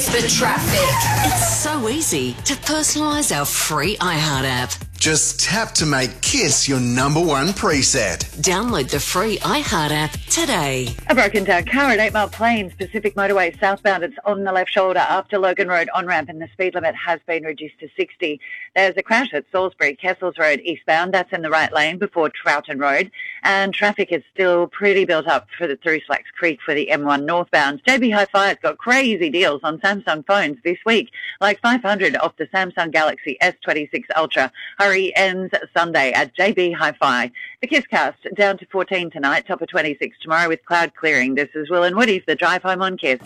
The traffic. It's so easy to personalise our free iHeart app. Just tap to make KISS your number one preset. Download the free iHeart app today. A broken down car at 8 Mile Plains, Pacific Motorway southbound. It's on the left shoulder after Logan Road on-ramp, and the speed limit has been reduced to 60. There's a crash at Salisbury, Kessels Road eastbound. That's in the right lane before Troughton Road. And traffic is still pretty built up through Slacks Creek for the M1 northbound. JB Hi-Fi's got crazy deals on Samsung phones this week, like $500 off the Samsung Galaxy S26 Ultra. Hurry ends Sunday at JB Hi-Fi. The KISScast down to 14 tonight, top of 26 tomorrow with cloud clearing. This is Will and Woody for the drive home on KISS.